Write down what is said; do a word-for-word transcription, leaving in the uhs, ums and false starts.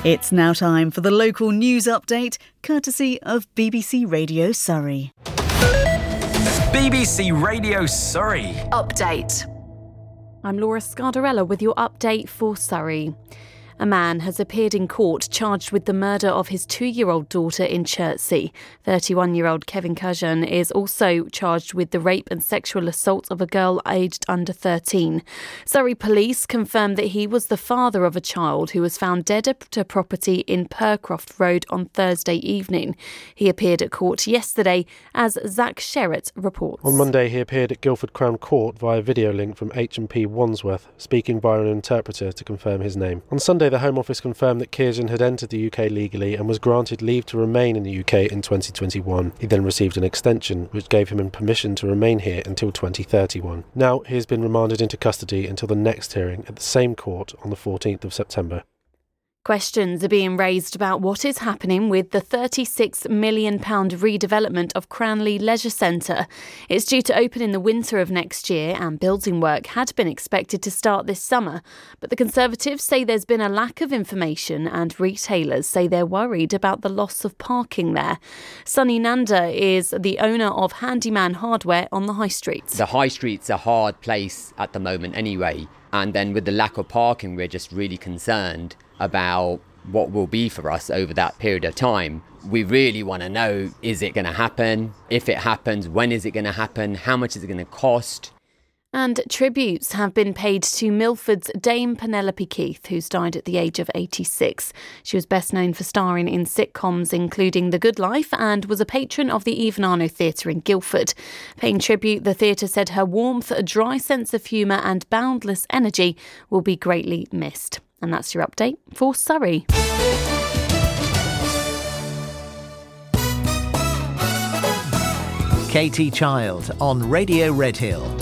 It's now time for the local news update, courtesy of B B C Radio Surrey. B B C Radio Surrey. Update. I'm Laura Scardarella with your update for Surrey. A man has appeared in court charged with the murder of his two-year-old daughter in Chertsey. thirty-one-year-old Kevin Curzon is also charged with the rape and sexual assault of a girl aged under thirteen. Surrey police confirmed that he was the father of a child who was found dead at a property in Percroft Road on Thursday evening. He appeared at court yesterday, as Zach Sherratt reports. On Monday, he appeared at Guildford Crown Court via video link from H and P Wandsworth, speaking via an interpreter to confirm his name. On Sunday, the Home Office confirmed that Curzon had entered the U K legally and was granted leave to remain in the U K in twenty twenty-one. He then received an extension, which gave him permission to remain here until twenty thirty-one. Now he has been remanded into custody until the next hearing at the same court on the fourteenth of September. Questions are being raised about what is happening with the thirty-six million pounds redevelopment of Cranley Leisure Centre. It's due to open in the winter of next year, and building work had been expected to start this summer. But the Conservatives say there's been a lack of information, and retailers say they're worried about the loss of parking there. Sunny Nanda is the owner of Handyman Hardware on the High Street. The High Street's a hard place at the moment anyway. And then with the lack of parking, we're just really concerned about what will be for us over that period of time. We really want to know, is it going to happen? If it happens, when is it going to happen? How much is it going to cost? And tributes have been paid to Milford's Dame Penelope Keith, who's died at the age of eighty-six. She was best known for starring in sitcoms including The Good Life and was a patron of the Even Arno Theatre in Guildford. Paying tribute, the theatre said her warmth, a dry sense of humour and boundless energy will be greatly missed. And that's your update for Surrey. Katie Child on Radio Redhill.